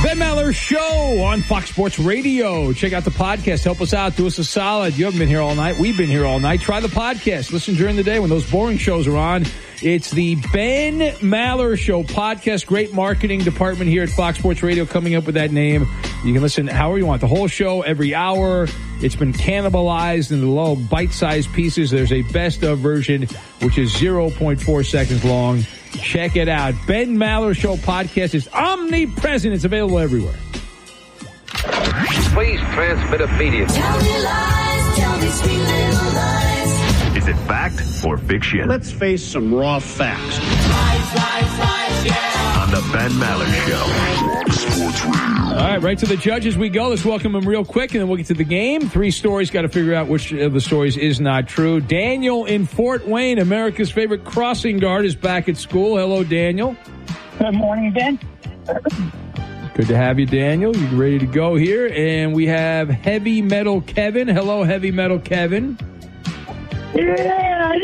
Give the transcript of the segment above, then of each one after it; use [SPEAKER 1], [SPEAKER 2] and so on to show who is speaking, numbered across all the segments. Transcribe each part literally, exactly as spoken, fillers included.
[SPEAKER 1] Ben Maller Show on Fox Sports Radio. Check out the podcast. Help us out. Do us a solid. You haven't been here all night. We've been here all night. Try the podcast. Listen during the day when those boring shows are on. It's the Ben Maller Show podcast. Great marketing department here at Fox Sports Radio coming up with that name. You can listen however you want. The whole show, every hour. It's been cannibalized into little bite-sized pieces. There's a best-of version, which is zero point four seconds long. Check it out. Ben Maller Show podcast is omnipresent. It's available everywhere.
[SPEAKER 2] Please transmit immediately.
[SPEAKER 3] Tell me lies, tell me sweet little lies.
[SPEAKER 4] Is it fact or fiction?
[SPEAKER 5] Let's face some raw facts.
[SPEAKER 3] Lies, lies, lies, yeah.
[SPEAKER 4] On the Ben Maller Show. Sports Radio.
[SPEAKER 1] All right, right to the judges we go. Let's welcome them real quick, and then we'll get to the game. Three stories. Got to figure out which of the stories is not true. Daniel in Fort Wayne, America's favorite crossing guard, is back at school. Hello, Daniel.
[SPEAKER 6] Good morning, Ben.
[SPEAKER 1] Good to have you, Daniel. You ready to go here? And we have Heavy Metal Kevin. Hello, Heavy Metal Kevin.
[SPEAKER 6] Yeah.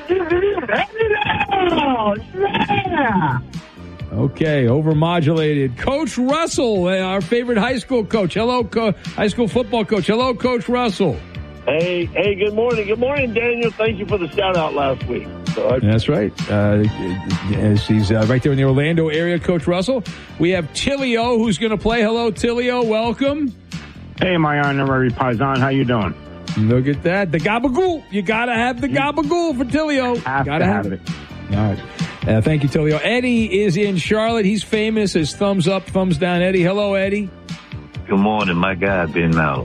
[SPEAKER 6] Yeah.
[SPEAKER 1] Okay, overmodulated. Coach Russell, our favorite high school coach. Hello, co- high school football coach. Hello, Coach Russell.
[SPEAKER 7] Hey, hey, good morning. Good morning, Daniel. Thank you for the shout-out last week. So I-
[SPEAKER 1] That's right. Uh, he's uh, right there in the Orlando area, Coach Russell. We have Tilio, who's going to play. Hello, Tilio. Welcome.
[SPEAKER 8] Hey, my honorary paisan. How you doing?
[SPEAKER 1] Look at that. The gabagool. You got to have the gabagool for Tilio.
[SPEAKER 8] Have
[SPEAKER 1] Gotta
[SPEAKER 8] to
[SPEAKER 1] have,
[SPEAKER 8] have
[SPEAKER 1] it.
[SPEAKER 8] it.
[SPEAKER 1] All right. Uh, thank you, Tilio. Eddie is in Charlotte. He's famous as thumbs up, thumbs down. Eddie. Hello, Eddie.
[SPEAKER 9] Good morning, my guy, Ben Maller.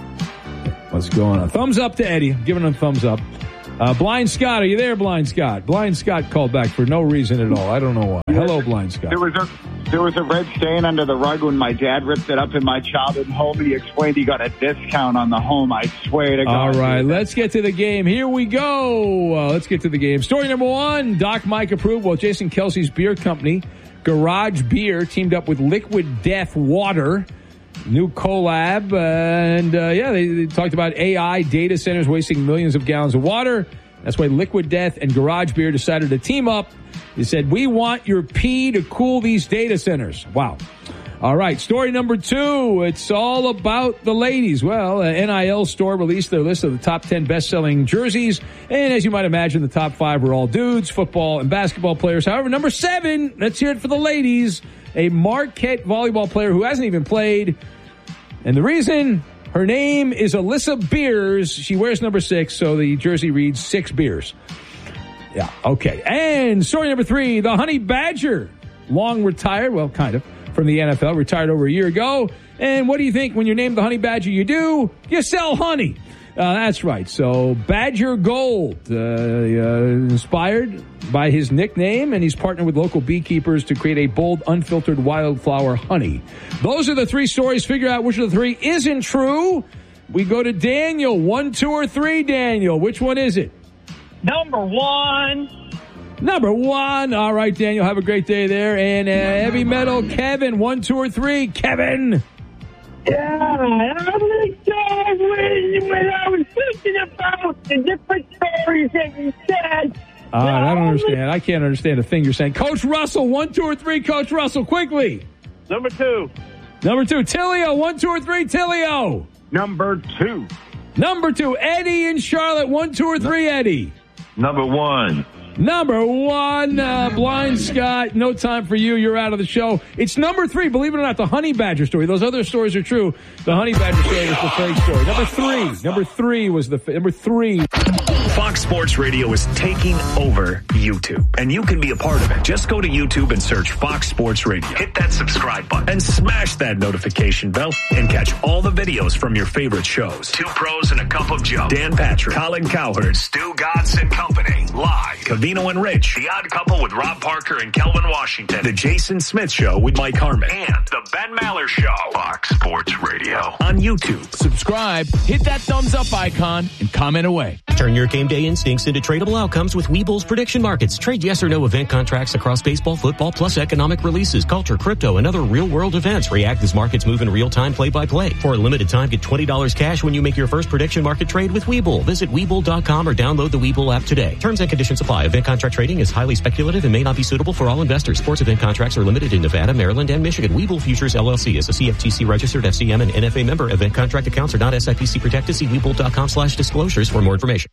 [SPEAKER 1] What's going on? Thumbs up to Eddie. I'm giving him a thumbs up. Uh, Blind Scott, are you there, Blind Scott? Blind Scott called back for no reason at all. I don't know why. Hello, Blind Scott.
[SPEAKER 10] There was a there was a red stain under the rug when my dad ripped it up in my childhood home. He explained he got a discount on the home. I swear to God.
[SPEAKER 1] All right, let's get to the game. Here we go. Uh, let's get to the game. Story number one, Doc Mike approved. Well, Jason Kelsey's beer company, Garage Beer, teamed up with Liquid Death Water. New collab, uh, and uh, yeah, they, they talked about A I data centers wasting millions of gallons of water. That's why Liquid Death and Garage Beer decided to team up. They said, we want your pee to cool these data centers. Wow. All right, story number two. It's all about the ladies. Well, uh, N I L store released their list of the top ten best-selling jerseys. And as you might imagine, the top five were all dudes, football and basketball players. However, number seven, let's hear it for the ladies. A Marquette volleyball player who hasn't even played. And the reason, her name is Alyssa Beers. She wears number six, so the jersey reads six beers. Yeah, okay. And story number three, the Honey Badger, long retired, well, kind of, from the N F L, retired over a year ago. And what do you think when you're named the Honey Badger? You do? You sell honey. Uh, that's right. So Badger Gold, uh, uh, inspired by his nickname, and he's partnered with local beekeepers to create a bold, unfiltered wildflower honey. Those are the three stories. Figure out which of the three isn't true. We go to Daniel. One, two, or three, Daniel. Which one is it?
[SPEAKER 6] Number one.
[SPEAKER 1] Number one. All right, Daniel. Have a great day there. And uh, Heavy Metal Kevin. One, two, or three. Kevin.
[SPEAKER 6] Yeah, I was when, when I was thinking about the different stories that you said.
[SPEAKER 1] All right, I don't understand. I can't understand a thing you're saying. Coach Russell, one, two, or three. Coach Russell, quickly.
[SPEAKER 7] Number two.
[SPEAKER 1] Number two. Tilio, one, two, or three. Tilio.
[SPEAKER 8] Number two.
[SPEAKER 1] Number two. Eddie in Charlotte, one, two, or three. Eddie.
[SPEAKER 9] Number one.
[SPEAKER 1] Number one, uh, Blind Scott, no time for you. You're out of the show. It's number three, believe it or not, the Honey Badger story. Those other stories are true. The Honey Badger story was the fake story. Number three. Number three was the, number three.
[SPEAKER 4] Fox Sports Radio is taking over YouTube, and you can be a part of it. Just go to YouTube and search Fox Sports Radio. Hit that subscribe button and smash that notification bell and catch all the videos from your favorite shows. Two Pros and a Cup of Joe. Dan Patrick, Colin Cowherd, Stu Godson and Company. Live. Cavino and Rich. The Odd Couple with Rob Parker and Kelvin Washington. The Jason Smith Show with Mike Harmon. And the Ben Maller Show. Fox Sports Radio. On YouTube.
[SPEAKER 11] Subscribe, hit that thumbs up icon, and comment away.
[SPEAKER 12] Turn your game day into
[SPEAKER 2] instincts into tradable outcomes with Webull's prediction markets. Trade yes or no event contracts across baseball, football, plus economic releases, culture, crypto, and other real-world events. React as markets move in real time, play-by-play. For a limited time, get twenty dollars cash when you make your first prediction market trade with Webull. Visit Webull dot com or download the Webull app today. Terms and conditions apply. Event contract trading is highly speculative and may not be suitable for all investors. Sports event contracts are limited in Nevada, Maryland, and Michigan. Webull Futures L L C is a C F T C registered F C M and N F A member. Event contract accounts are not S I P C protected. See Webull dot com slash disclosures for more information.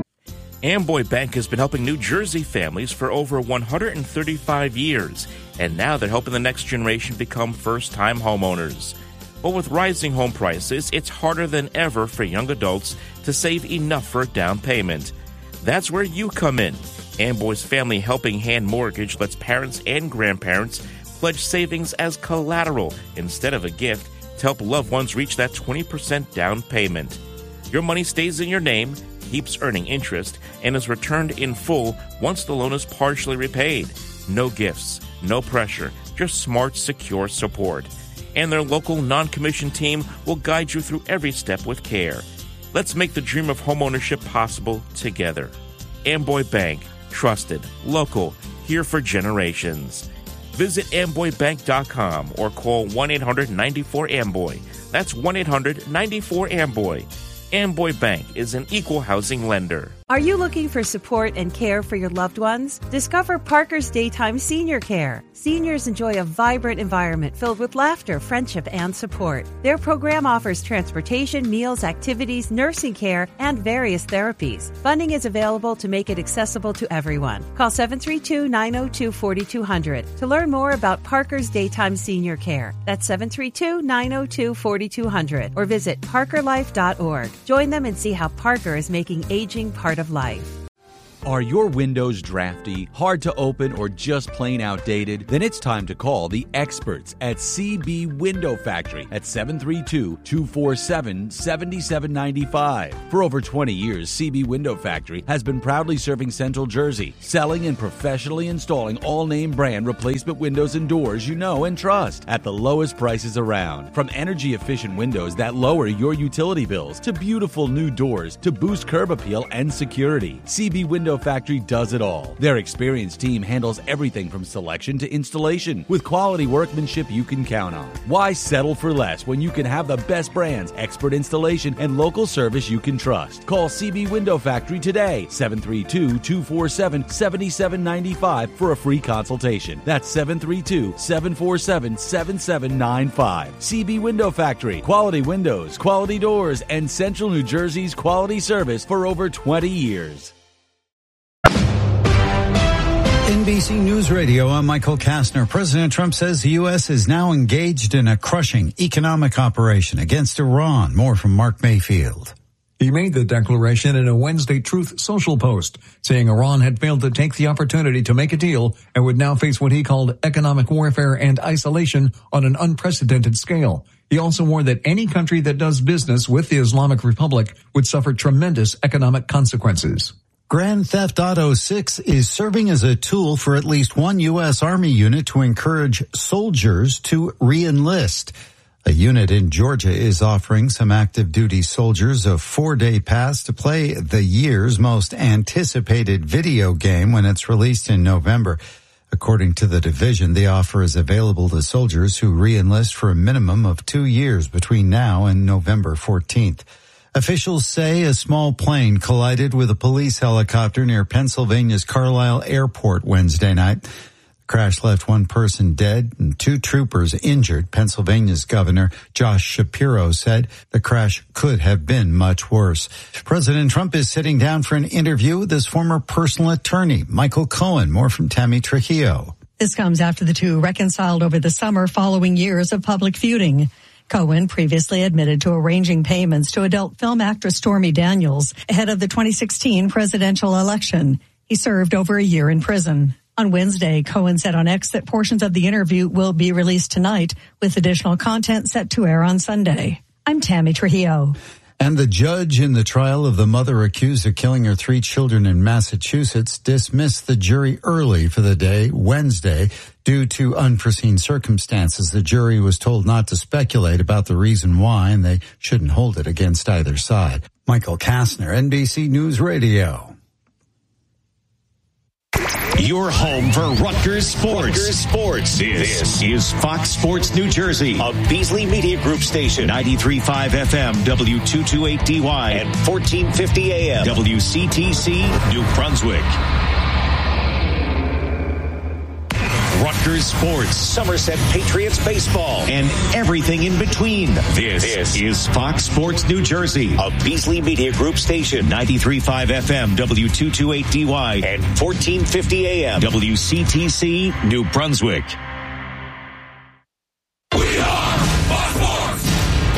[SPEAKER 11] Amboy Bank has been helping New Jersey families for over one hundred thirty-five years, and now they're helping the next generation become first-time homeowners. But with rising home prices, it's harder than ever for young adults to save enough for a down payment. That's where you come in. Amboy's Family Helping Hand Mortgage lets parents and grandparents pledge savings as collateral instead of a gift to help loved ones reach that twenty percent down payment. Your money stays in your name, keeps earning interest, and is returned in full once the loan is partially repaid. No gifts, no pressure, just smart, secure support. And their local non-commissioned team will guide you through every step with care. Let's make the dream of homeownership possible together. Amboy Bank, trusted, local, here for generations. Visit amboy bank dot com or call one eight hundred nine four amboy. That's one eight hundred nine four amboy. Amboy Bank is an equal housing lender.
[SPEAKER 12] Are you looking for support and care for your loved ones? Discover Parker's Daytime Senior Care. Seniors enjoy a vibrant environment filled with laughter, friendship, and support. Their program offers transportation, meals, activities, nursing care, and various therapies. Funding is available to make it accessible to everyone. Call seven three two, nine zero two, four two zero zero to learn more about Parker's Daytime Senior Care. That's seven three two, nine zero two, four two zero zero or visit parker life dot org. Join them and see how Parker is making aging part of life.
[SPEAKER 13] Are your windows drafty, hard to open, or just plain outdated? Then it's time to call the experts at C B Window Factory at seven three two, two four seven, seven seven nine five. For over twenty years, C B Window Factory has been proudly serving Central Jersey, selling and professionally installing all-name brand replacement windows and doors you know and trust at the lowest prices around. From energy-efficient windows that lower your utility bills to beautiful new doors to boost curb appeal and security, C B Window Factory does it all. Their experienced team handles everything from selection to installation with quality workmanship you can count on. Why settle for less when you can have the best brands, expert installation, and local service you can trust? Call C B Window Factory today, seven three two, two four seven, seven seven nine five for a free consultation. That's seven three two, seven four seven, seven seven nine five. C B Window Factory, quality windows, quality doors, and Central New Jersey's quality service for over twenty years.
[SPEAKER 14] N B C News Radio, I'm Michael Kastner. President Trump says the U S is now engaged in a crushing economic operation against Iran. More from Mark Mayfield.
[SPEAKER 15] He made the declaration in a Wednesday Truth Social post, saying Iran had failed to take the opportunity to make a deal and would now face what he called economic warfare and isolation on an unprecedented scale. He also warned that any country that does business with the Islamic Republic would suffer tremendous economic consequences.
[SPEAKER 14] Grand Theft Auto six is serving as a tool for at least one U S Army unit to encourage soldiers to re-enlist. A unit in Georgia is offering some active duty soldiers a four-day pass to play the year's most anticipated video game when it's released in November. According to the division, the offer is available to soldiers who re-enlist for a minimum of two years between now and November fourteenth. Officials say a small plane collided with a police helicopter near Pennsylvania's Carlisle Airport Wednesday night. The crash left one person dead and two troopers injured. Pennsylvania's Governor Josh Shapiro said the crash could have been much worse. President Trump is sitting down for an interview with his former personal attorney, Michael Cohen. More from Tammy Trujillo.
[SPEAKER 16] This comes after the two reconciled over the summer following years of public feuding. Cohen previously admitted to arranging payments to adult film actress Stormy Daniels ahead of the twenty sixteen presidential election. He served over a year in prison. On Wednesday, Cohen said on X that portions of the interview will be released tonight, with additional content set to air on Sunday. I'm Tammy Trujillo.
[SPEAKER 14] And the judge in the trial of the mother accused of killing her three children in Massachusetts dismissed the jury early for the day, Wednesday, due to unforeseen circumstances. The jury was told not to speculate about the reason why, and they shouldn't hold it against either side. Michael Kastner, N B C News Radio.
[SPEAKER 17] Your home for Rutgers sports. Rutgers sports. This, this is Fox Sports New Jersey, a Beasley Media Group station. ninety-three point five F M, W two twenty-eight D Y, and fourteen fifty A M, W C T C, New Brunswick. Rutgers sports, Somerset Patriots baseball, and everything in between. This, this is Fox Sports New Jersey, a Beasley Media Group station. ninety-three point five F M, W two twenty-eight D Y, and fourteen fifty A M, W C T C, New Brunswick.
[SPEAKER 3] We are Fox Sports.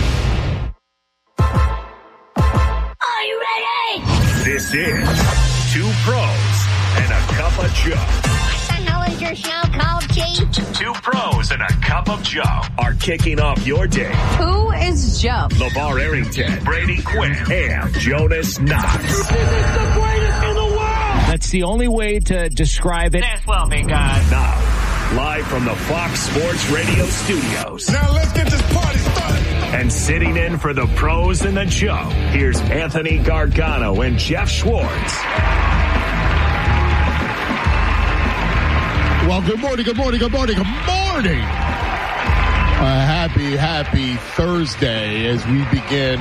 [SPEAKER 3] Are you ready?
[SPEAKER 4] This is Two Pros and a Cup of Joe.
[SPEAKER 3] What is your show called, Chief?
[SPEAKER 4] Two Pros and a Cup of Joe are kicking off your day.
[SPEAKER 18] Who is Joe?
[SPEAKER 4] LeVar Arrington, Brady Quinn, and Jonas Knox.
[SPEAKER 3] This is the greatest in the world!
[SPEAKER 19] That's the only way to describe it.
[SPEAKER 3] This will be good.
[SPEAKER 4] Now, live from the Fox Sports Radio studios.
[SPEAKER 3] Now let's get this party started.
[SPEAKER 4] And sitting in for the Pros and the Joe, here's Anthony Gargano and Jeff Schwartz.
[SPEAKER 20] Well, good morning, good morning, good morning, good morning. A happy, happy Thursday as we begin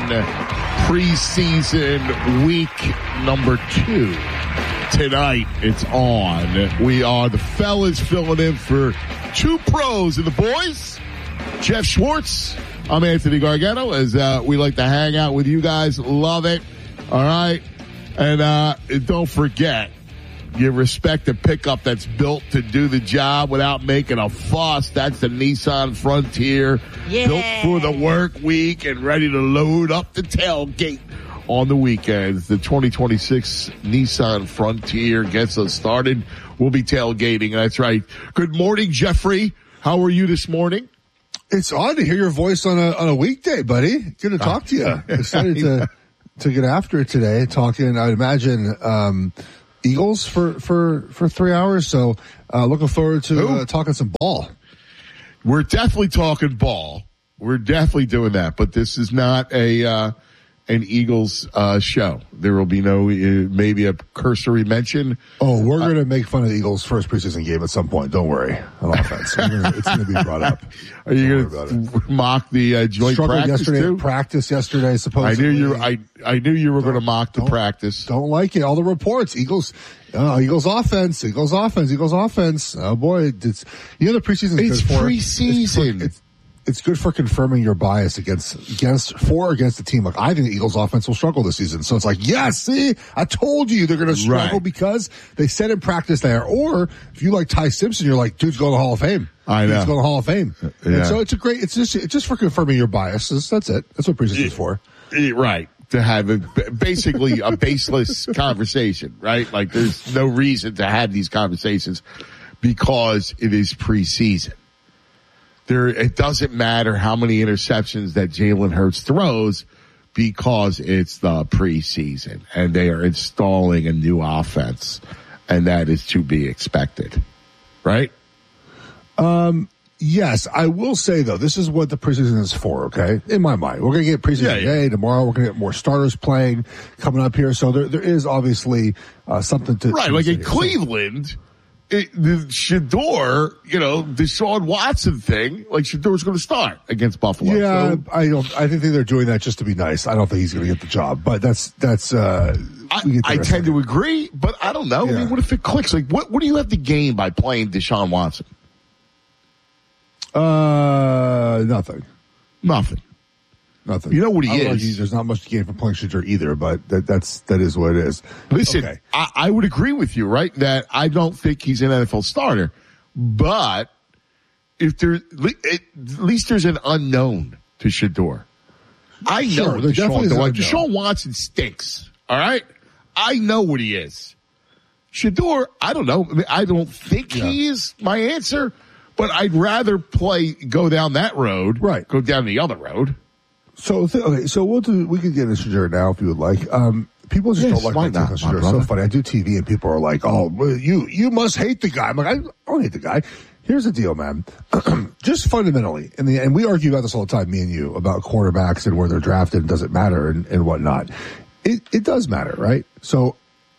[SPEAKER 20] preseason week number two. Tonight, it's on. We are the fellas filling in for Two Pros and the boys. Jeff Schwartz. I'm Anthony Gargano, as uh, we like to hang out with you guys. Love it. All right. And uh, don't forget, you respect a pickup that's built to do the job without making a fuss. That's the Nissan Frontier.
[SPEAKER 3] Yeah.
[SPEAKER 20] Built for the work week and ready to load up the tailgate on the weekends. The twenty twenty-six Nissan Frontier gets us started. We'll be tailgating. That's right. Good morning, Jeffrey. How are you this morning?
[SPEAKER 21] It's odd to hear your voice on a on a weekday, buddy. Good to talk to you. Excited to to get after it today. Talking, I'd imagine, um, Eagles for, for, for three hours. So, uh, looking forward to uh, talking some ball.
[SPEAKER 20] We're definitely talking ball. We're definitely doing that, but this is not a, uh, an Eagles, uh, show. There will be no, uh, maybe a cursory mention.
[SPEAKER 21] Oh, we're uh, going to make fun of the Eagles' first preseason game at some point. Don't worry. On offense. Gonna, it's going to be brought up.
[SPEAKER 20] Are you going to mock the uh, joint
[SPEAKER 21] Struggled
[SPEAKER 20] practice
[SPEAKER 21] yesterday
[SPEAKER 20] too?
[SPEAKER 21] At practice yesterday, supposedly.
[SPEAKER 20] I knew you. I I knew you were going to mock the practice.
[SPEAKER 21] Don't like it. All the reports. Eagles. Uh, Eagles offense. Eagles offense. Eagles offense. Oh boy, it's you know the preseason.
[SPEAKER 20] It's
[SPEAKER 21] good for,
[SPEAKER 20] preseason.
[SPEAKER 21] It's, it's, it's good for confirming your bias against against for or against the team. Like I think the Eagles offense will struggle this season. So it's like, yes, see, I told you they're going to struggle
[SPEAKER 20] right.
[SPEAKER 21] because they said in practice there. Or if you like Ty Simpson, you're like, dude's going to the Hall of Fame.
[SPEAKER 20] I know.
[SPEAKER 21] He's going to the Hall of Fame.
[SPEAKER 20] Yeah.
[SPEAKER 21] And so it's a great. It's just it's just for confirming your biases. That's it. That's what preseason is for.
[SPEAKER 20] Right. To have a, basically a baseless conversation, right? Like there's no reason to have these conversations because it is preseason. There, it doesn't matter how many interceptions that Jalen Hurts throws because it's the preseason and they are installing a new offense and that is to be expected, right?
[SPEAKER 21] Um, Yes, I will say though, this is what the preseason is for, okay? In my mind. We're gonna get preseason yeah, yeah. today, tomorrow we're gonna get more starters playing coming up here, so there there is obviously uh something to
[SPEAKER 20] Right,
[SPEAKER 21] to
[SPEAKER 20] like
[SPEAKER 21] say.
[SPEAKER 20] in Cleveland, it, the Shador, you know, Deshaun Watson thing, like Shador's gonna start against Buffalo.
[SPEAKER 21] Yeah,
[SPEAKER 20] so,
[SPEAKER 21] I don't I think they're doing that just to be nice. I don't think he's gonna get the job. But that's that's uh
[SPEAKER 20] I, I tend to agree, but I don't know. Yeah. I mean, what if it clicks? Like what what do you have to gain by playing Deshaun Watson?
[SPEAKER 21] Uh, nothing.
[SPEAKER 20] Nothing.
[SPEAKER 21] Nothing.
[SPEAKER 20] You know what he is.
[SPEAKER 21] Argue, there's not much to gain from playing Shador either, but that, that's, that is what it is.
[SPEAKER 20] Listen,
[SPEAKER 21] okay.
[SPEAKER 20] I, I would agree with you, right? That I don't think he's an N F L starter, but if there, at least there's an unknown to Shador. I know
[SPEAKER 21] sure, there definitely
[SPEAKER 20] Deshaun,
[SPEAKER 21] is
[SPEAKER 20] Deshaun Watson stinks. All right. I know what he is. Shador, I don't know. I, mean, I don't think yeah. he is my answer. But I'd rather play, go down that road.
[SPEAKER 21] Right.
[SPEAKER 20] Go down the other road.
[SPEAKER 21] So, th- okay, so we'll do, we could get into Shador now if you would like. Um, people just
[SPEAKER 20] yes,
[SPEAKER 21] don't like my take on Shador. It's so funny. I do T V and people are like, oh, you, you must hate the guy. I'm like, I don't hate the guy. Here's the deal, man. Just fundamentally, in the, and we argue about this all the time, me and you, about quarterbacks and where they're drafted and does it matter and, and whatnot. It, it does matter, right? So,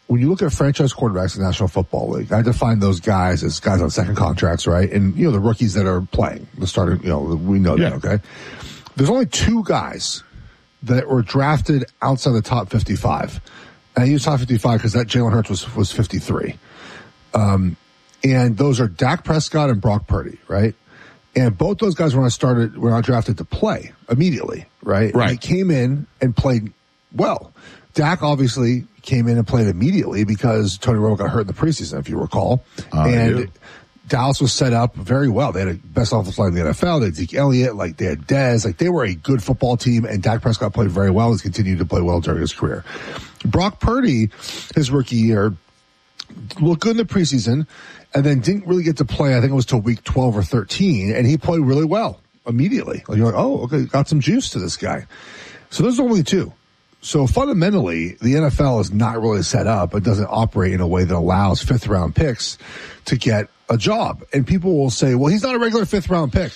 [SPEAKER 21] when you look at franchise quarterbacks in the National Football League, I define those guys as guys on second contracts, right? And, you know, the rookies that are playing, the starting, you know, we know
[SPEAKER 20] Yeah.
[SPEAKER 21] that, okay? There's only two guys that were drafted outside the top fifty-five. And I use top fifty-five because that Jalen Hurts was, was fifty-three. Um, and those are Dak Prescott and Brock Purdy, right? And both those guys were not started, were not drafted to play immediately, right?
[SPEAKER 20] Right.
[SPEAKER 21] And they came in and played well. Dak obviously came in and played immediately because Tony Romo got hurt in the preseason, if you recall.
[SPEAKER 20] Uh,
[SPEAKER 21] and
[SPEAKER 20] yeah.
[SPEAKER 21] Dallas was set up very well. They had a best offensive line in the N F L. They had Zeke Elliott, like they had Dez. Like they were a good football team, and Dak Prescott played very well. He's continued to play well during his career. Brock Purdy, his rookie year, looked good in the preseason, and then didn't really get to play. I think it was till week twelve or thirteen, and he played really well immediately. Like you're like, oh, okay, got some juice to this guy. So those are only two. So fundamentally, the N F L is not really set up. It doesn't operate in a way that allows fifth round picks to get a job. And people will say, well, he's not a regular fifth round pick.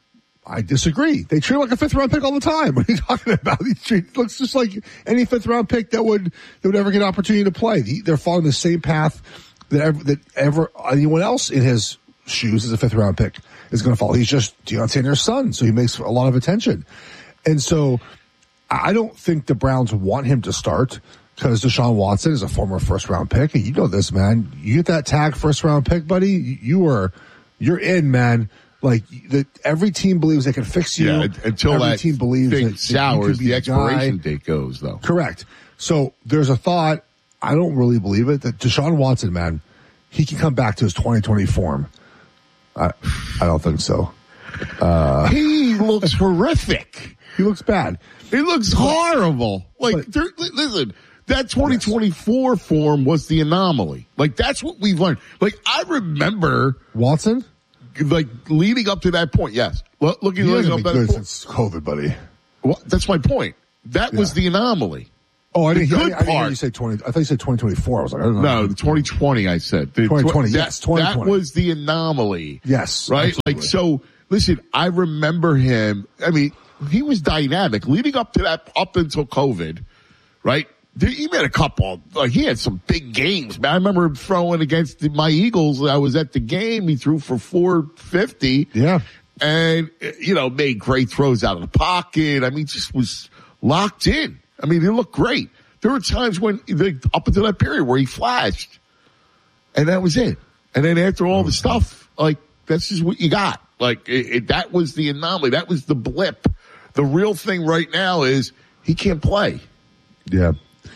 [SPEAKER 21] I disagree. They treat him like a fifth round pick all the time. What are you talking about? He treat, looks just like any fifth round pick that would, that would ever get an opportunity to play. They're following the same path that ever, that ever anyone else in his shoes as a fifth round pick is going to follow. He's just Deion Sanders' son, so he makes a lot of attention. And so I don't think the Browns want him to start because Deshaun Watson is a former first round pick. And you know this, man. You get that tag first round pick, buddy, you are, you're in, man. Like the, every team believes they can fix you.
[SPEAKER 20] Yeah, until
[SPEAKER 21] every
[SPEAKER 20] that
[SPEAKER 21] team believes
[SPEAKER 20] thing
[SPEAKER 21] that,
[SPEAKER 20] sours,
[SPEAKER 21] that you
[SPEAKER 20] the
[SPEAKER 21] could be the
[SPEAKER 20] expiration
[SPEAKER 21] guy.
[SPEAKER 20] date goes, though.
[SPEAKER 21] Correct. So there's a thought, I don't really believe it, that Deshaun Watson, man, he can come back to his twenty twenty form. I, I don't think so. Uh,
[SPEAKER 20] he looks horrific.
[SPEAKER 21] He looks bad.
[SPEAKER 20] He looks horrible. Like, there, listen, that twenty twenty-four yes. form was the anomaly. Like, that's what we've learned. Like, I remember
[SPEAKER 21] Watson,
[SPEAKER 20] like leading up to that point. Yes, well, looking
[SPEAKER 21] he
[SPEAKER 20] leading up
[SPEAKER 21] been
[SPEAKER 20] to
[SPEAKER 21] good
[SPEAKER 20] that point.
[SPEAKER 21] since COVID, buddy.
[SPEAKER 20] Well, that's my point. That yeah. was the anomaly.
[SPEAKER 21] Oh, I didn't,
[SPEAKER 20] the
[SPEAKER 21] hear,
[SPEAKER 20] good
[SPEAKER 21] I, I didn't
[SPEAKER 20] part.
[SPEAKER 21] hear you say twenty. I thought you said twenty twenty-four. I was like, I don't know.
[SPEAKER 20] No, the twenty twenty. I said the
[SPEAKER 21] twenty twenty.
[SPEAKER 20] That,
[SPEAKER 21] yes, twenty twenty.
[SPEAKER 20] That was the anomaly.
[SPEAKER 21] Yes,
[SPEAKER 20] right.
[SPEAKER 21] Absolutely.
[SPEAKER 20] Like so. Listen, I remember him. I mean, he was dynamic leading up to that, up until COVID, right? He made a couple, like he had some big games, man. I remember him throwing against the, my Eagles. I was at the game. He threw for four fifty.
[SPEAKER 21] Yeah.
[SPEAKER 20] And, you know, made great throws out of the pocket. I mean, just was locked in. I mean, he looked great. There were times when, like, up until that period where he flashed. And that was it. And then after all the stuff, like, that's just what you got. Like, it, it, that was the anomaly. That was the blip. The real thing right now is he can't play.
[SPEAKER 21] Yeah.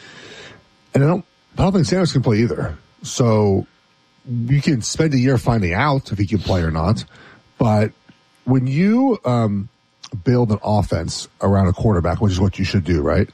[SPEAKER 21] And I don't, I don't think Sanders can play either. So you can spend a year finding out if he can play or not. But when you, um, build an offense around a quarterback, which is what you should do, right?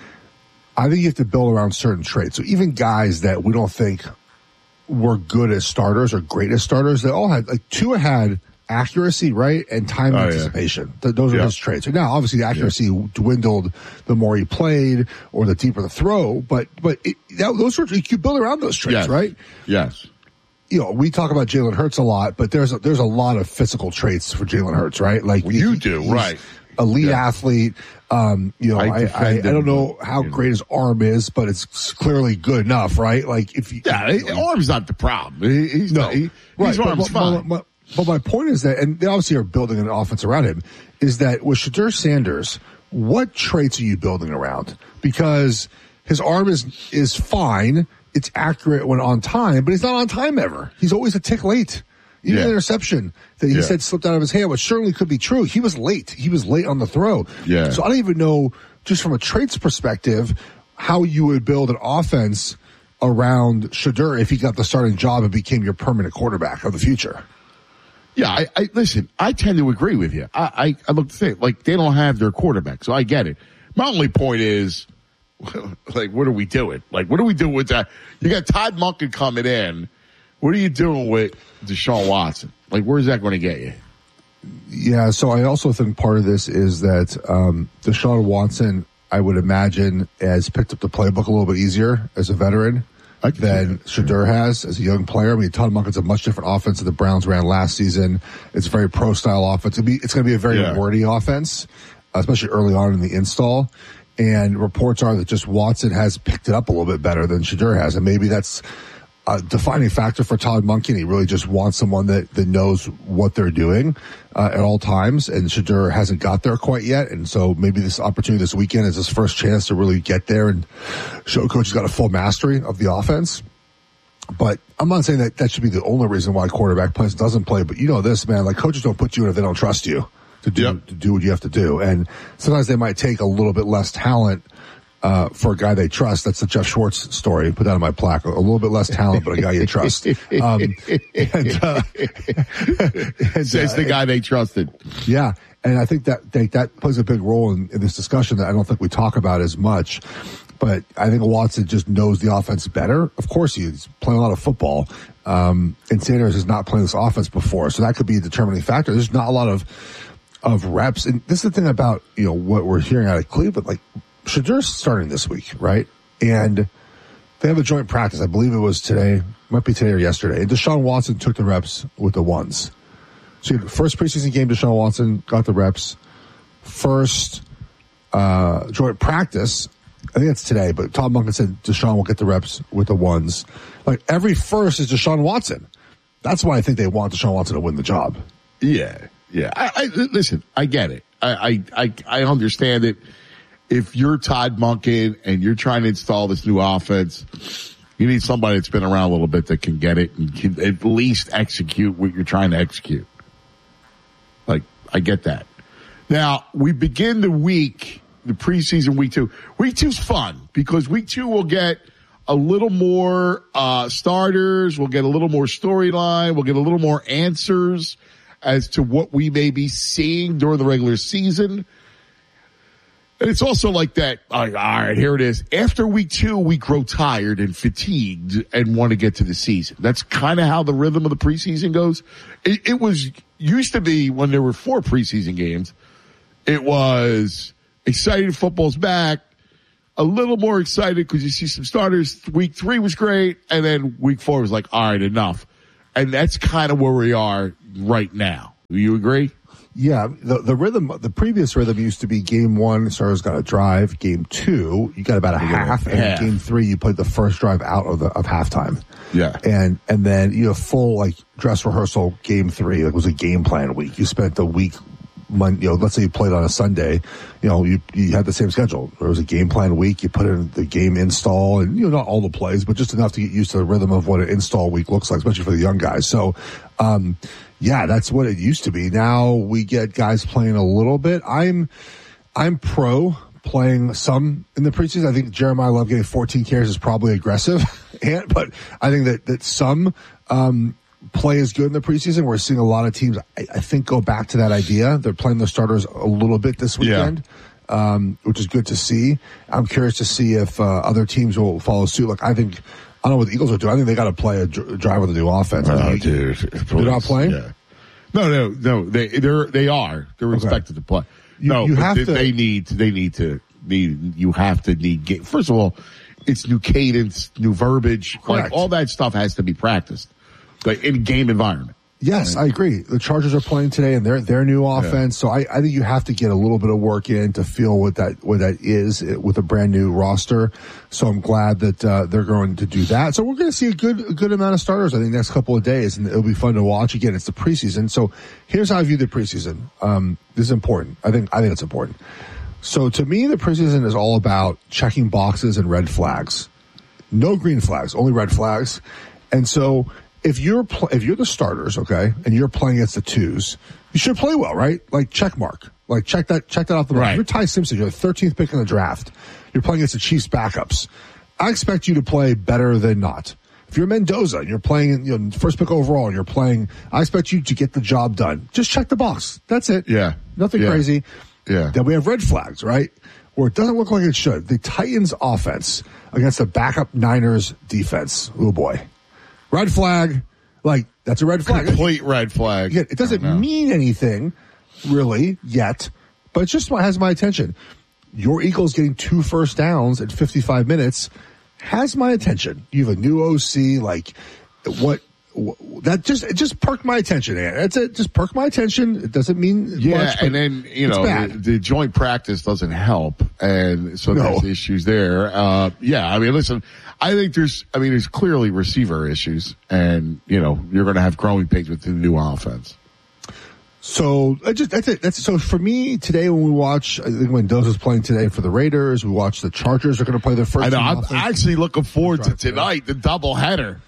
[SPEAKER 21] I think you have to build around certain traits. So even guys that we don't think were good as starters or great as starters, they all had, like Tua had accuracy, right? And time
[SPEAKER 20] oh,
[SPEAKER 21] anticipation. Yeah. Those are
[SPEAKER 20] yeah.
[SPEAKER 21] his traits. Now, obviously the accuracy yeah. dwindled the more he played or the deeper the throw, but, but it, that, those are, you build around those traits,
[SPEAKER 20] yes.
[SPEAKER 21] right?
[SPEAKER 20] Yes.
[SPEAKER 21] You know, we talk about Jalen Hurts a lot, but there's a, there's a lot of physical traits for Jalen Hurts, right? Like
[SPEAKER 20] well, you do, right?
[SPEAKER 21] Elite
[SPEAKER 20] yeah.
[SPEAKER 21] athlete. Um, you know, I, I, I, I don't know how
[SPEAKER 20] you know.
[SPEAKER 21] great his arm is, but it's clearly good enough, right? Like if you,
[SPEAKER 20] yeah,
[SPEAKER 21] you know,
[SPEAKER 20] arm's not the problem. He, he's
[SPEAKER 21] no,
[SPEAKER 20] not, he,
[SPEAKER 21] right,
[SPEAKER 20] his arm's
[SPEAKER 21] but,
[SPEAKER 20] fine.
[SPEAKER 21] But, but, but my point is that, and they obviously are building an offense around him, is that with Shedeur Sanders, what traits are you building around? Because his arm is, is fine. It's accurate when on time, but he's not on time ever. He's always a tick late. Even
[SPEAKER 20] yeah.
[SPEAKER 21] the interception that he
[SPEAKER 20] yeah.
[SPEAKER 21] said slipped out of his hand, which certainly could be true. He was late. He was late on the throw.
[SPEAKER 20] Yeah.
[SPEAKER 21] So I don't even know, just from a traits perspective, how you would build an offense around Shedeur if he got the starting job and became your permanent quarterback of the future.
[SPEAKER 20] Yeah, I, I listen, I tend to agree with you. I, I, I look to think, like, they don't have their quarterback, so I get it. My only point is, like, what are we doing? Like, what are we doing with that? You got Todd Monken coming in. What are you doing with Deshaun Watson? Like, where's that going to get you?
[SPEAKER 21] Yeah, so I also think part of this is that um, Deshaun Watson, I would imagine, has picked up the playbook a little bit easier as a veteran than Shedeur has as a young player. I mean, Todd Monken's a much different offense than the Browns ran last season. It's a very pro-style offense. It'll be, it's going to be a very
[SPEAKER 20] yeah.
[SPEAKER 21] wordy offense, especially early on in the install. And reports are that just Watson has picked it up a little bit better than Shedeur has. And maybe that's a defining factor for Todd Monken. He really just wants someone that, that knows what they're doing uh, at all times. And Shedeur hasn't got there quite yet. And so maybe this opportunity this weekend is his first chance to really get there and show coach he's got a full mastery of the offense. But I'm not saying that that should be the only reason why quarterback plays doesn't play. But you know this, man, like coaches don't put you in if they don't trust you to do, yep. to do what you have to do. And sometimes they might take a little bit less talent uh, for a guy they trust. That's the Jeff Schwartz story. Put that on my plaque. A little bit less talent, but a guy you trust. Um, and, uh, and,
[SPEAKER 20] Says
[SPEAKER 21] uh,
[SPEAKER 20] the guy they trusted.
[SPEAKER 21] Yeah. And I think that they, that plays a big role in, in this discussion that I don't think we talk about as much. But I think Watson just knows the offense better. Of course, he's playing a lot of football. Um, and Sanders has not played this offense before. So that could be a determining factor. There's not a lot of, of reps. And this is the thing about, you know, what we're hearing out of Cleveland. Like, Shedeur's starting this week, right? And they have a joint practice. I believe it was today. Might be today or yesterday. And Deshaun Watson took the reps with the ones. So you had the first preseason game, Deshaun Watson got the reps. First, uh, joint practice, I think it's today, but Todd Monken said Deshaun will get the reps with the ones. Like, every first is Deshaun Watson. That's why I think they want Deshaun Watson to win the job.
[SPEAKER 20] Yeah, yeah. I, I listen, I get it. I, I, I, I understand it. If you're Todd Monken and you're trying to install this new offense, you need somebody that's been around a little bit that can get it and can at least execute what you're trying to execute. Like, I get that. Now, we begin the week, the preseason week two. Week two's fun because week two will get a little more uh starters. We'll get a little more storyline. We'll get a little more answers as to what we may be seeing during the regular season. And it's also like that, all right, all right, here it is. After week two, we grow tired and fatigued and want to get to the season. That's kind of how the rhythm of the preseason goes. It, it was, used to be when there were four preseason games, it was excited, football's back, a little more excited because you see some starters. Week three was great, and then week four was like, all right, enough. And that's kind of where we are right now. Do you agree?
[SPEAKER 21] Yeah, the the rhythm, the previous rhythm used to be game one, starters got a drive. Game two, you got about a half, and half. Game three, you played the first drive out of the of halftime.
[SPEAKER 20] Yeah,
[SPEAKER 21] and and then you have full like dress rehearsal. Game three, it was a game plan week. You spent the week, Monday, you know, let's say you played on a Sunday, you know, you you had the same schedule. There was a game plan week. You put in the game install, and you know, not all the plays, but just enough to get used to the rhythm of what an install week looks like, especially for the young guys. So, um. Yeah, that's what it used to be. Now we get guys playing a little bit. I'm, I'm pro playing some in the preseason. I think Jeremiah Love getting fourteen carries is probably aggressive, and, but I think that, that some, um, play is good in the preseason. We're seeing a lot of teams, I, I think, go back to that idea. They're playing the starters a little bit this weekend. Yeah. Um, which is good to see. I'm curious to see if, uh, other teams will follow suit. Like, I think, I don't know what the Eagles are doing. I think they got to play a dr- drive with a new offense.
[SPEAKER 20] Oh,
[SPEAKER 21] I mean,
[SPEAKER 20] dude.
[SPEAKER 21] They're not playing?
[SPEAKER 20] Yeah. No, no, no. They, they're, they are. They're expected okay. to play.
[SPEAKER 21] You,
[SPEAKER 20] no,
[SPEAKER 21] you
[SPEAKER 20] but
[SPEAKER 21] have
[SPEAKER 20] they,
[SPEAKER 21] to,
[SPEAKER 20] they need, they need to, need, you have to need, game. First of all, it's new cadence, new verbiage.
[SPEAKER 21] Correct.
[SPEAKER 20] Like, all that stuff has to be practiced. Like, in a game environment.
[SPEAKER 21] Yes, I agree. The Chargers are playing today and their their new offense. Yeah. So I, I think you have to get a little bit of work in to feel what that what that is with a brand new roster. So I'm glad that uh, they're going to do that. So we're going to see a good a good amount of starters I think next couple of days, and it'll be fun to watch. Again, it's the preseason. So here's how I view the preseason. Um, this is important. I think I think it's important. So to me, the preseason is all about checking boxes and red flags. No green flags, only red flags. And so If you're pl- if you're the starters, okay, and you're playing against the twos, you should play well, right? Like check mark, like check that check that off the mark.
[SPEAKER 20] Right.
[SPEAKER 21] You're Ty Simpson, you're the thirteenth pick in the draft. You're playing against the Chiefs backups. I expect you to play better than not. If you're Mendoza and you're playing, you know, first pick overall, and you're playing, I expect you to get the job done. Just check the box. That's it.
[SPEAKER 20] Yeah,
[SPEAKER 21] nothing
[SPEAKER 20] yeah.
[SPEAKER 21] crazy.
[SPEAKER 20] Yeah.
[SPEAKER 21] Then we have red flags, right? Where it doesn't look like it should. The Titans offense against the backup Niners defense. Oh boy, red flag. Like, that's a red flag.
[SPEAKER 20] Complete red flag.
[SPEAKER 21] Yeah, it doesn't mean anything, really, yet, but it just has my attention. Your Eagles getting two first downs in fifty-five minutes has my attention. You have a new O C, like, what that just it just perked my attention. That's it. Just perked my attention. It doesn't mean
[SPEAKER 20] yeah.
[SPEAKER 21] much,
[SPEAKER 20] And then you know the, the joint practice doesn't help, and so
[SPEAKER 21] No.
[SPEAKER 20] there's issues there. Uh, yeah, I mean, listen, I think there's, I mean, there's clearly receiver issues, and you know you're going to have growing pains with the new offense.
[SPEAKER 21] So I just that's it. That's so for me today when we watch. I think Mendoza's playing today for the Raiders. We watch the Chargers are going to play their first.
[SPEAKER 20] I know.
[SPEAKER 21] team
[SPEAKER 20] I'm
[SPEAKER 21] offense.
[SPEAKER 20] actually looking forward to tonight, the doubleheader.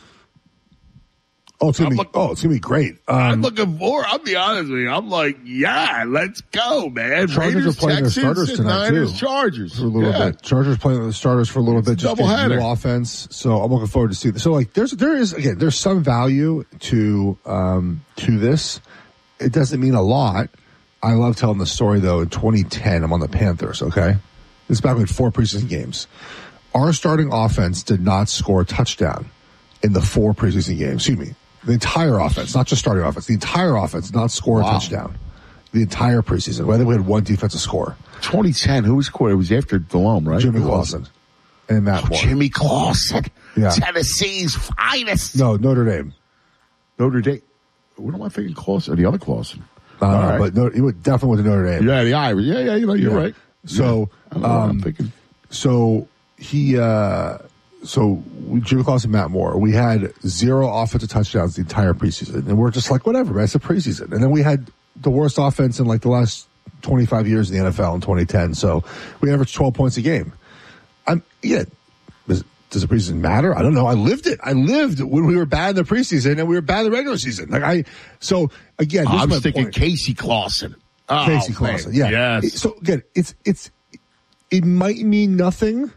[SPEAKER 21] Oh, it's gonna
[SPEAKER 20] I'm
[SPEAKER 21] be.
[SPEAKER 20] look-
[SPEAKER 21] oh, it's gonna be great. Um,
[SPEAKER 20] I'm looking for. I'll be honest with you. I'm like, yeah, let's go, man.
[SPEAKER 21] Chargers
[SPEAKER 20] Raiders,
[SPEAKER 21] are playing
[SPEAKER 20] Texans,
[SPEAKER 21] their starters
[SPEAKER 20] and
[SPEAKER 21] tonight
[SPEAKER 20] Niners,
[SPEAKER 21] too.
[SPEAKER 20] Chargers
[SPEAKER 21] for a little
[SPEAKER 20] yeah.
[SPEAKER 21] bit. Chargers playing with the starters for a little bit. Just getting
[SPEAKER 20] doubleheader.
[SPEAKER 21] new offense. So I'm looking forward to see this. So like, there's there is again, there's some value to um to this. It doesn't mean a lot. I love telling the story though. In twenty ten, I'm on the Panthers. Okay, this is back with four preseason games. Our starting offense did not score a touchdown in the four preseason games. Excuse me. The entire offense, not just starting offense, the entire offense did not score
[SPEAKER 20] Wow.
[SPEAKER 21] a touchdown. The entire preseason. Whether we had one defensive score.
[SPEAKER 20] twenty ten, who was scored? It was after Delhomme, right?
[SPEAKER 21] Jimmy
[SPEAKER 20] Who was
[SPEAKER 21] Clausen and Matt
[SPEAKER 20] Oh,
[SPEAKER 21] Moore.
[SPEAKER 20] Jimmy Clausen.
[SPEAKER 21] Yeah.
[SPEAKER 20] Tennessee's finest.
[SPEAKER 21] No, Notre Dame.
[SPEAKER 20] Notre Dame. What am I thinking? Clausen? The other Clausen.
[SPEAKER 21] Uh,
[SPEAKER 20] All
[SPEAKER 21] no,
[SPEAKER 20] right.
[SPEAKER 21] but no, he would definitely went to Notre Dame.
[SPEAKER 20] Yeah, the Irish. Yeah, yeah, you know, you're
[SPEAKER 21] Yeah.
[SPEAKER 20] right.
[SPEAKER 21] So,
[SPEAKER 20] Yeah. I don't know what I'm
[SPEAKER 21] um,
[SPEAKER 20] thinking.
[SPEAKER 21] so he, uh, so we, Jimmy Clausen, Matt Moore, we had zero offensive touchdowns the entire preseason. And we're just like, whatever, man, it's a preseason. And then we had the worst offense in like the last twenty-five years in the N F L in twenty ten. So we averaged twelve points a game. I'm, yeah. Does, does the preseason matter? I don't know. I lived it. I lived when we were bad in the preseason and we were bad in the regular season. Like I, so again, this
[SPEAKER 20] I
[SPEAKER 21] is
[SPEAKER 20] was
[SPEAKER 21] my
[SPEAKER 20] thinking
[SPEAKER 21] point.
[SPEAKER 20] Casey Clausen. Oh,
[SPEAKER 21] Casey
[SPEAKER 20] man.
[SPEAKER 21] Clausen, yeah.
[SPEAKER 20] Yes.
[SPEAKER 21] So again, it's it's it might mean nothing,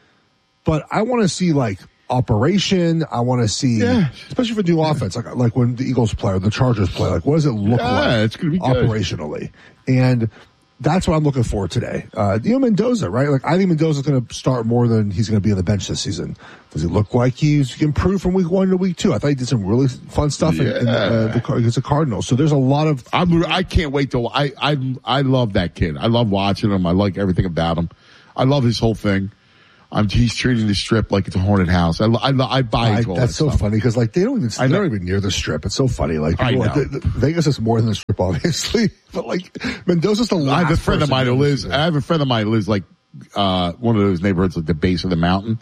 [SPEAKER 21] but I want to see like operation. I want to see,
[SPEAKER 20] Yeah.
[SPEAKER 21] especially for new offense, like like when the Eagles play or the Chargers play. Like, what does it look
[SPEAKER 20] Yeah,
[SPEAKER 21] like?
[SPEAKER 20] it's gonna be good.
[SPEAKER 21] operationally, and that's what I'm looking for today. Uh, you know, Mendoza, right? Like, I think Mendoza's going to start more than he's going to be on the bench this season. Does he look like he's improved from week one to week two? I thought he did some really fun stuff in, in uh, the, against the Cardinals. So there's a lot of.
[SPEAKER 20] I'm, I can't wait to. I I I love that kid. I love watching him. I like everything about him. I love his whole thing. I'm, he's treating the strip like it's a haunted house. I I, I buy
[SPEAKER 21] I,
[SPEAKER 20] into all
[SPEAKER 21] that's
[SPEAKER 20] that
[SPEAKER 21] so
[SPEAKER 20] stuff.
[SPEAKER 21] funny because like they don't even
[SPEAKER 20] I know.
[SPEAKER 21] they're not even near the strip. It's so funny. Like,
[SPEAKER 20] I
[SPEAKER 21] people,
[SPEAKER 20] know.
[SPEAKER 21] like, the, the, Vegas is more than the strip, obviously. But like Mendoza's the last.
[SPEAKER 20] I have a friend of
[SPEAKER 21] person
[SPEAKER 20] mine who
[SPEAKER 21] to
[SPEAKER 20] lives.
[SPEAKER 21] visit.
[SPEAKER 20] I have a friend of mine who lives like uh one of those neighborhoods at the base of the mountain,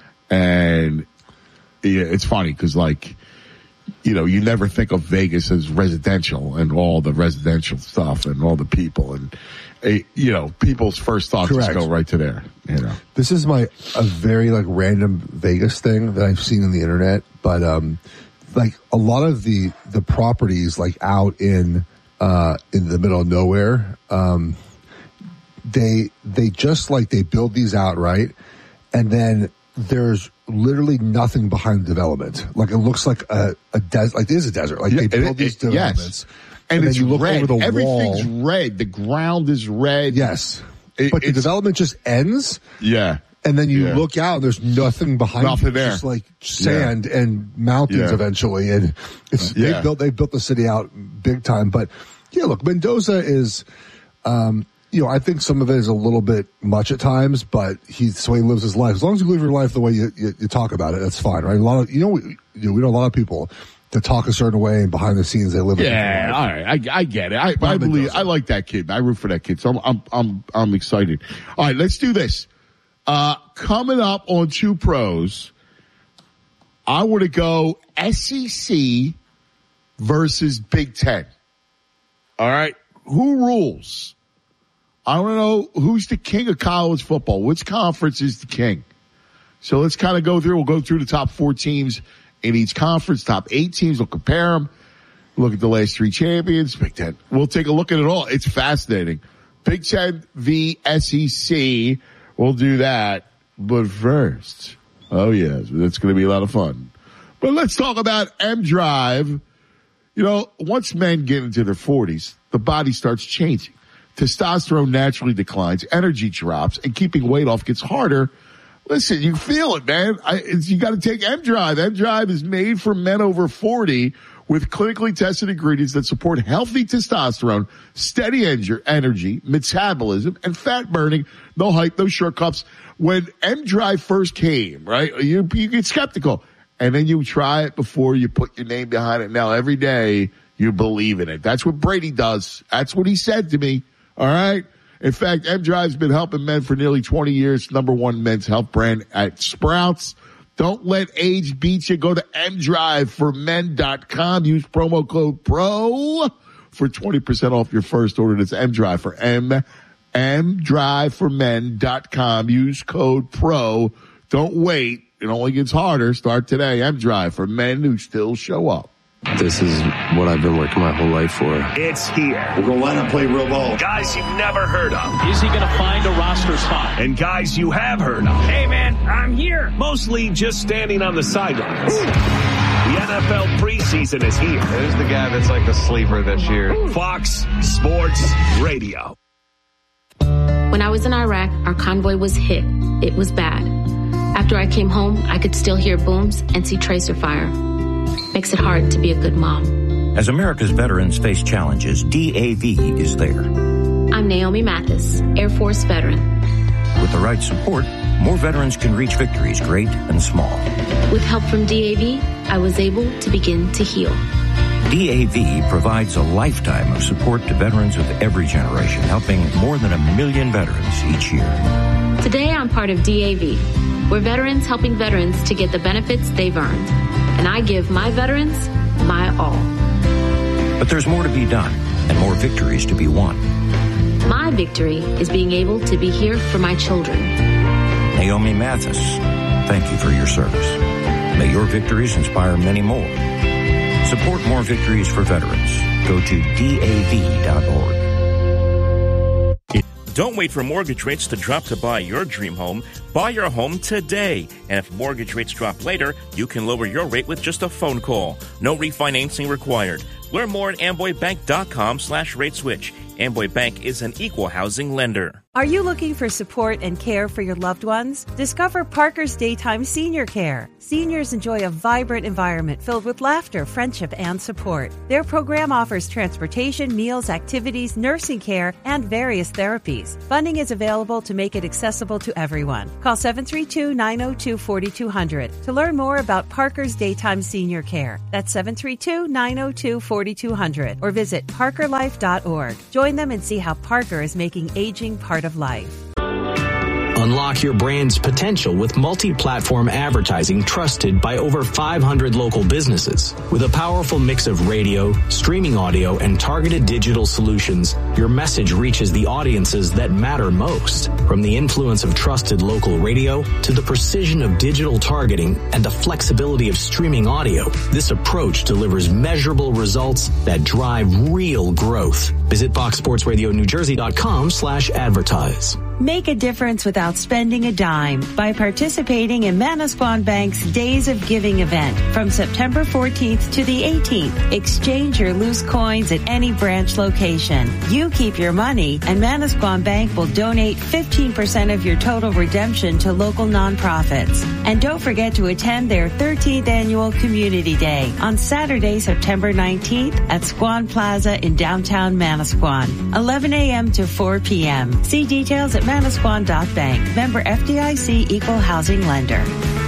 [SPEAKER 20] and yeah, it's funny because like you know you never think of Vegas as residential and all the residential stuff and all the people and uh, you know people's first thoughts just
[SPEAKER 21] Correct.
[SPEAKER 20] go right to there. You know,
[SPEAKER 21] This is my a very like random Vegas thing that I've seen on the internet, but um, like a lot of the the properties like out in uh in the middle of nowhere, um, they they just like they build these out right, and then there's literally nothing behind the development. Like it looks like a a desert. Like it is a desert. Like
[SPEAKER 20] Yeah,
[SPEAKER 21] they build
[SPEAKER 20] it-
[SPEAKER 21] these
[SPEAKER 20] it- yes.
[SPEAKER 21] developments,
[SPEAKER 20] and,
[SPEAKER 21] and,
[SPEAKER 20] it's
[SPEAKER 21] then you look
[SPEAKER 20] red.
[SPEAKER 21] over the
[SPEAKER 20] Everything's
[SPEAKER 21] wall.
[SPEAKER 20] red. The ground is red.
[SPEAKER 21] Yes,
[SPEAKER 20] It-
[SPEAKER 21] but the
[SPEAKER 20] it's-
[SPEAKER 21] development just ends.
[SPEAKER 20] Yeah.
[SPEAKER 21] And then you
[SPEAKER 20] Yeah.
[SPEAKER 21] look out, and there's nothing behind
[SPEAKER 20] Nothing
[SPEAKER 21] you.
[SPEAKER 20] there.
[SPEAKER 21] It's just like sand and mountains
[SPEAKER 20] Yeah.
[SPEAKER 21] eventually. And it's,
[SPEAKER 20] Yeah.
[SPEAKER 21] they built, they built the city out big time. But yeah, look, Mendoza is, um, you know, I think some of it is a little bit much at times, but he's the way he lives his life. As long as you live your life the way you, you, you talk about it, that's fine, right? A lot of, you know, we, you know, we know a lot of people that talk a certain way and behind the scenes they live a different
[SPEAKER 20] Yeah,
[SPEAKER 21] life.
[SPEAKER 20] all right, I, I get it. I, I
[SPEAKER 21] Robin
[SPEAKER 20] believe
[SPEAKER 21] does it.
[SPEAKER 20] I like that kid. I root for that kid, so I'm I'm I'm, I'm excited. All right, let's do this. Uh, coming up on Two Pros, I want to go S E C versus Big Ten. All right, who rules? I want to know who's the king of college football. Which conference is the king? So let's kind of go through. We'll go through the top four teams in each conference, top eight teams. We'll compare them. Look at the last three champions. Big Ten. We'll take a look at it all. It's fascinating. Big Ten v. S E C. We'll do that. But first, oh yes, that's going to be a lot of fun. But let's talk about M Drive. You know, once men get into their forties, the body starts changing. Testosterone naturally declines, energy drops, and keeping weight off gets harder. Listen, you feel it, man. I, it's, you got to take M Drive. M Drive is made for men over forty with clinically tested ingredients that support healthy testosterone, steady en- energy, metabolism, and fat burning. No hype, no shortcuts. When M Drive first came, right, you, you get skeptical. and then you try it before you put your name behind it. Now, every day you believe in it. That's what Brady does. That's what he said to me. All right. In fact, M-Drive's been helping men for nearly twenty years. Number one men's health brand at Sprouts. Don't let age beat you. Go to m drive for men dot com. Use promo code PRO for twenty percent off your first order. That's M-Drive for M, m drive for men dot com. Use code PRO. Don't wait. It only gets harder. Start today. M-Drive for men who still show up.
[SPEAKER 18] This is what I've been working my whole life for.
[SPEAKER 4] It's here.
[SPEAKER 5] We'll go line and play real ball.
[SPEAKER 4] Guys you've never heard of.
[SPEAKER 5] Is he going to find a roster spot?
[SPEAKER 4] And guys you have heard of.
[SPEAKER 5] Hey, man, I'm here.
[SPEAKER 4] Mostly just standing on the sidelines. The N F L preseason is here.
[SPEAKER 18] There's the guy that's like the sleeper this year.
[SPEAKER 4] Fox Sports Radio.
[SPEAKER 22] When I was in Iraq, our convoy was hit. It was bad. After I came home, I could still hear booms and see tracer fire. Makes it hard to be a good mom.
[SPEAKER 23] As America's veterans face challenges, D A V is there.
[SPEAKER 22] I'm Naomi Mathis, Air Force veteran.
[SPEAKER 23] With the right support, more veterans can reach victories great and small.
[SPEAKER 22] With help from D A V, I was able to begin to heal.
[SPEAKER 23] D A V provides a lifetime of support to veterans of every generation, helping more than a million veterans each year.
[SPEAKER 22] Today, I'm part of D A V. We're veterans helping veterans to get the benefits they've earned. And I give my veterans my all.
[SPEAKER 23] But there's more to be done and more victories to be won.
[SPEAKER 22] My victory is being able to be here for my children.
[SPEAKER 23] Naomi Mathis, thank you for your service. May your victories inspire many more. Support more victories for veterans. Go to D A V dot org.
[SPEAKER 11] Don't wait for mortgage rates to drop to buy your dream home. Buy your home today. And if mortgage rates drop later, you can lower your rate with just a phone call. No refinancing required. Learn more at amboy bank dot com slash rate switch. Amboy Bank is an equal housing lender.
[SPEAKER 12] Are you looking for support and care for your loved ones? Discover Parker's Daytime Senior Care. Seniors enjoy a vibrant environment filled with laughter, friendship, and support. Their program offers transportation, meals, activities, nursing care, and various therapies. Funding is available to make it accessible to everyone. Call seven three two, nine zero two, four two zero zero to learn more about Parker's Daytime Senior Care. That's seven three two, nine zero two, four two zero zero or visit parker life dot org. Join them and see how Parker is making aging part of life.
[SPEAKER 24] Unlock your brand's potential with multi-platform advertising trusted by over five hundred local businesses. With a powerful mix of radio, streaming audio, and targeted digital solutions, your message reaches the audiences that matter most. From the influence of trusted local radio to the precision of digital targeting and the flexibility of streaming audio, this approach delivers measurable results that drive real growth. Visit fox sports radio new jersey dot com slash advertise.
[SPEAKER 12] Make a difference without spending a dime by participating in Manasquan Bank's Days of Giving event from September fourteenth to the eighteenth. Exchange your loose coins at any branch location. You keep your money, and Manasquan Bank will donate fifteen percent of your total redemption to local nonprofits. And don't forget to attend their thirteenth annual Community Day on Saturday, September nineteenth at Squan Plaza in downtown Manasquan, eleven a.m. to four p.m. See details at manasquan dot bank. Member F D I C Equal Housing Lender.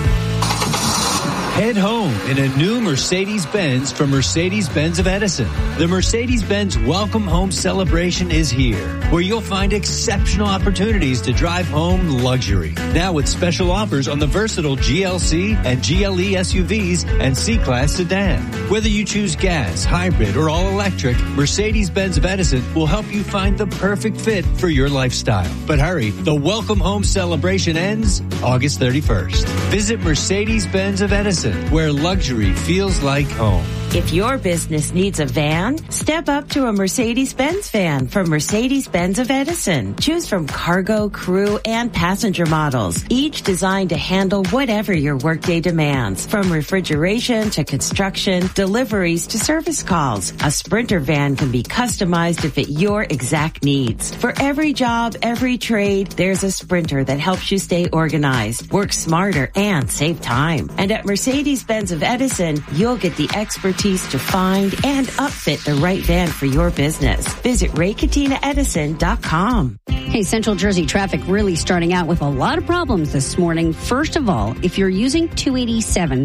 [SPEAKER 25] Head home in a new Mercedes-Benz from Mercedes-Benz of Edison. The Mercedes-Benz Welcome Home Celebration is here, where you'll find exceptional opportunities to drive home luxury. Now with special offers on the versatile G L C and G L E S U Vs and C-Class sedan. Whether you choose gas, hybrid, or all-electric, Mercedes-Benz of Edison will help you find the perfect fit for your lifestyle. But hurry, the Welcome Home Celebration ends August thirty-first. Visit Mercedes-Benz of Edison, where luxury feels like home.
[SPEAKER 12] If your business needs a van, step up to a Mercedes-Benz van from Mercedes-Benz of Edison. Choose from cargo, crew, and passenger models, each designed to handle whatever your workday demands. From refrigeration to construction, deliveries to service calls, a Sprinter van can be customized to fit your exact needs. For every job, every trade, there's a Sprinter that helps you stay organized, work smarter, and save time. And at Mercedes-Benz of Edison, you'll get the expertise to find and upfit the right van for your business. Visit ray katina edison dot com.
[SPEAKER 26] Hey, Central Jersey traffic really starting out with a lot of problems this morning. First of all, if you're using two eighty-seven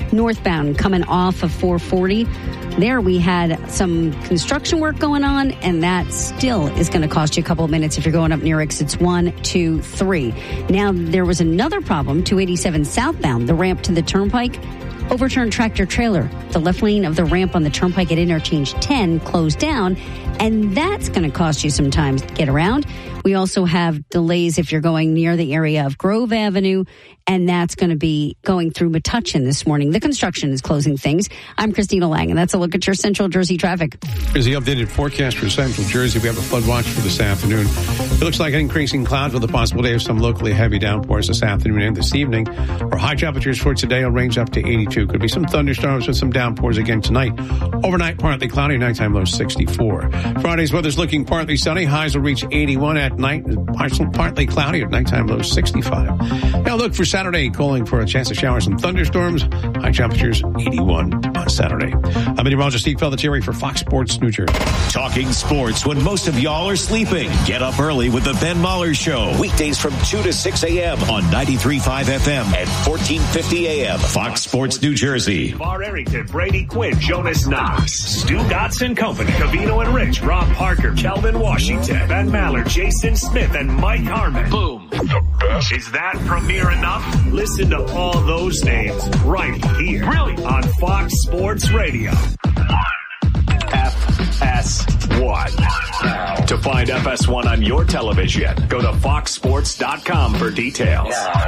[SPEAKER 26] northbound coming off of four forty. There we had some construction work going on, and that still is going to cost you a couple of minutes if you're going up near exits one, two, three. Now, there was another problem, two eighty-seven southbound, the ramp to the Turnpike. Overturned tractor trailer. The left lane of the ramp on the Turnpike at interchange ten closed down, and that's going to cost you some time to get around. We also have delays if you're going near the area of Grove Avenue, and that's going to be going through Metuchen this morning. The construction is closing things. I'm Christina Lang, and that's a look at your Central Jersey traffic.
[SPEAKER 1] Here's the updated forecast for Central Jersey. We have a flood watch for this afternoon. It looks like increasing clouds with the possibility of some locally heavy downpours this afternoon and this evening. Our high temperatures for today will range up to eighty-two. Could be some thunderstorms with some downpours again tonight. Overnight, partly cloudy, nighttime low sixty-four. Friday's weather's looking partly sunny. Highs will reach eighty-one at night. Partly cloudy at nighttime low sixty-five. Now look for Saturday, calling for a chance of showers and thunderstorms. High temperatures eighty-one on Saturday. I'm meteorologist Steve Pelletieri for Fox Sports New Jersey.
[SPEAKER 17] Talking sports when most of y'all are sleeping. Get up early with the Ben Maller Show. Weekdays from two to six a.m. on ninety-three point five F M and fourteen fifty A M. Fox Sports New Jersey.
[SPEAKER 4] Bar Arrington, Brady Quinn, Jonas Knox, Stu Dotson Company, Cavino and Rich, Rob Parker, Kelvin Washington, Ben Maller, Jason Smith, and Mike Harmon. Boom. The best. Is that premiere enough? Listen to all those names right here. Really? On Fox Sports Radio. F S one. To find F S one on your television, go to fox sports dot com for details.